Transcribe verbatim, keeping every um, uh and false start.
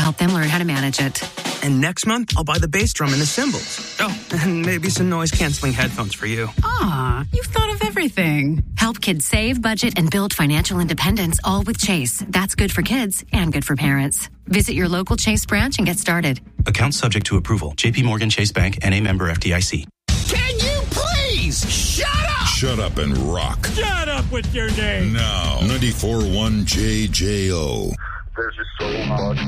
help them learn how to manage it. And next month, I'll buy the bass drum and the cymbals. Oh, and maybe some noise-canceling headphones for you. Aw, you've thought of everything. Help kids save, budget, and build financial independence, all with Chase. That's good for kids and good for parents. Visit your local Chase branch and get started. Account subject to approval. J P Morgan Chase Bank, N A member F D I C. Can you please shut up? Shut up and rock. Shut up with your name. Now, ninety-four point one J J O. There's just so much